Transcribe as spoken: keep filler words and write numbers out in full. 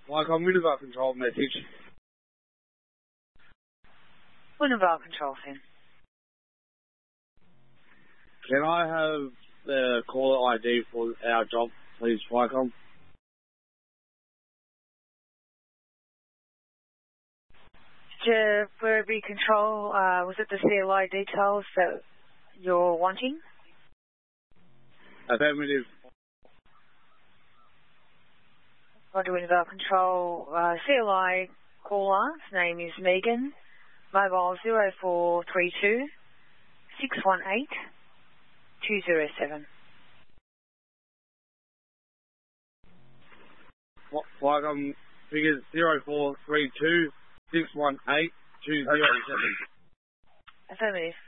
Like on Winnebago Control message. Winnebago Control, Finn. Can I have the caller I D for our job, please, Flycom? To Werribee Control, uh, was it the C L I details that you're wanting? Affirmative. Roger, Winnebago Control, uh, C L I caller, his name is Megan, mobile zero four three two six one eight two zero seven. Flycom figures zero four three two six one eight two zero seven. Affirmative.